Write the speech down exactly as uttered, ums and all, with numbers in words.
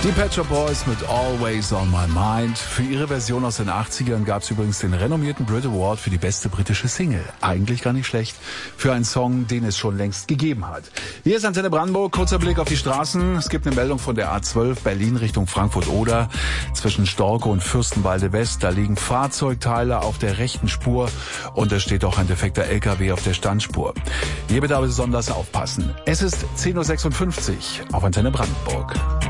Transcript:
Die Pet Shop Boys mit Always on My Mind. Für ihre Version aus den achtzigern gab es übrigens den renommierten Brit Award für die beste britische Single. Eigentlich gar nicht schlecht für einen Song, den es schon längst gegeben hat. Hier ist Antenne Brandenburg, kurzer Blick auf die Straßen. Es gibt eine Meldung von der A zwölf Berlin Richtung Frankfurt-Oder. Zwischen Storke und Fürstenwalde West, da liegen Fahrzeugteile auf der rechten Spur und es steht auch ein defekter L K W auf der Standspur. Hier bitte aber besonders aufpassen. Es ist zehn Uhr sechsundfünfzig auf Antenne Brandenburg.